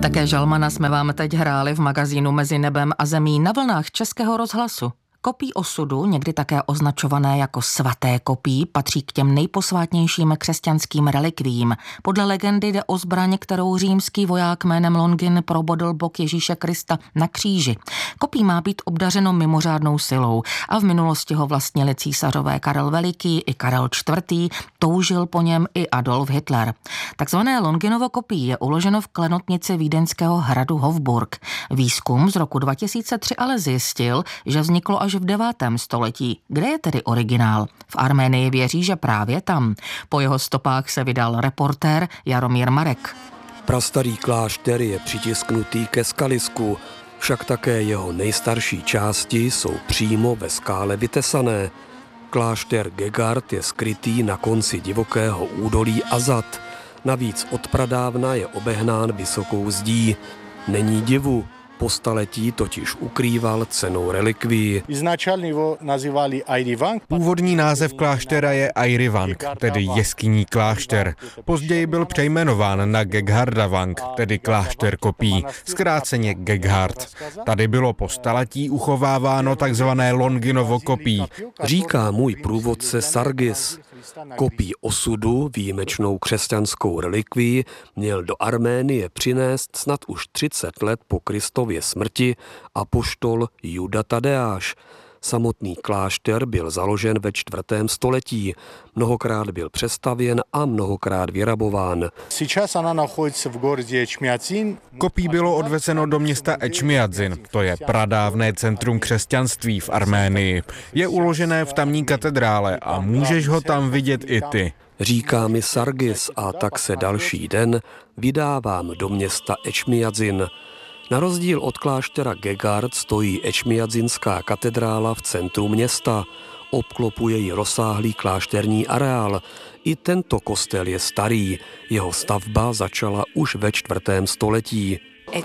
Také Žalmana jsme vám teď hráli v magazínu Mezi nebem a zemí na vlnách Českého rozhlasu. Kopí osudu, někdy také označované jako svaté kopí, patří k těm nejposvátnějším křesťanským relikviím. Podle legendy jde o zbraň, kterou římský voják jménem Longin probodl bok Ježíše Krista na kříži. Kopí má být obdařeno mimořádnou silou a v minulosti ho vlastnili císařové Karel Veliký i Karel IV. Toužil po něm i Adolf Hitler. Takzvané Longinovo kopí je uloženo v klenotnici vídeňského hradu Hofburg. Výzkum z roku 2003 ale zjistil, že vzniklo až v 9. století. Kde je tedy originál? V Arménii věří, že právě tam. Po jeho stopách se vydal reportér Jaromír Marek. Prastarý klášter je přitisknutý ke skalisku, však také jeho nejstarší části jsou přímo ve skále vytesané. Klášter Gegard je skrytý na konci divokého údolí Azat. Navíc od pradávna je obehnán vysokou zdí. Není divu, po staletí totiž ukrýval cennou relikvii. Původní název kláštera je Airivang, tedy jeskyní klášter. Později byl přejmenován na Geghardavang, tedy klášter kopí, zkráceně Geghard. Tady bylo po staletí uchováváno takzvané Longinovo kopí. Říká můj průvodce Sargis. Kopí osudu, výjimečnou křesťanskou relikvii, měl do Arménie přinést snad už 30 let po Kristově smrti apoštol Juda Tadeáš. Samotný klášter byl založen ve 4. století. Mnohokrát byl přestavěn a mnohokrát vyrabován. Kopí bylo odvezeno do města Ečmiadzin, to je pradávné centrum křesťanství v Arménii. Je uložené v tamní katedrále a můžeš ho tam vidět i ty. Říká mi Sargis a tak se další den vydávám do města Ečmiadzin. Na rozdíl od kláštera Gegard stojí Ečmiadzinská katedrála v centru města. Obklopuje ji rozsáhlý klášterní areál. I tento kostel je starý. Jeho stavba začala už ve 4. století.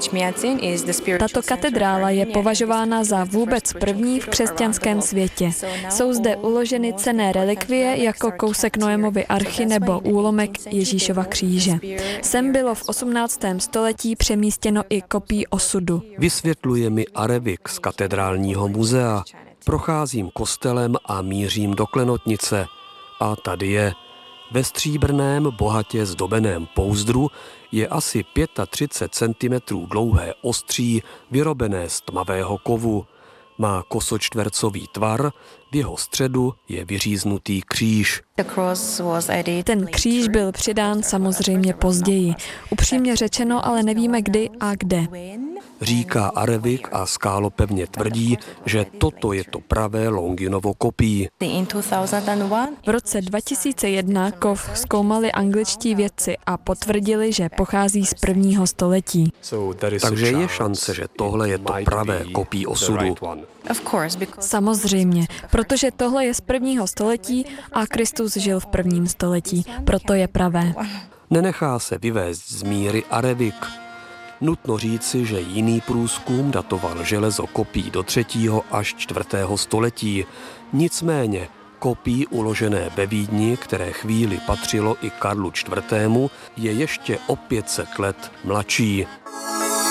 Tato katedrála je považována za vůbec první v křesťanském světě. Jsou zde uloženy cenné relikvie jako kousek Noemovy archy nebo úlomek Ježíšova kříže. Sem bylo v 18. století přemístěno i kopí osudu. Vysvětluje mi Arevik z katedrálního muzea. Procházím kostelem a mířím do klenotnice. A tady je. Ve stříbrném, bohatě zdobeném pouzdru je asi 35 cm dlouhé ostří, vyrobené z tmavého kovu. Má kosočtvercový tvar, v jeho středu je vyříznutý kříž. Ten kříž byl přidán samozřejmě později. Upřímně řečeno, ale nevíme kdy a kde. Říká Arevik a skálopevně tvrdí, že toto je to pravé Longinovo kopí. V roce 2001 kov zkoumali angličtí vědci a potvrdili, že pochází z 1. století. Takže je šance, že tohle je to pravé kopí osudu. Samozřejmě, protože tohle je z 1. století a Kristus žil v 1. století, proto je pravé. Nenechá se vyvést z míry Arevik. Nutno říci, že jiný průzkum datoval železo kopí do 3. až 4. století. Nicméně kopí uložené ve Vídni, které chvíli patřilo i Karlu IV., je ještě o 500 let mladší.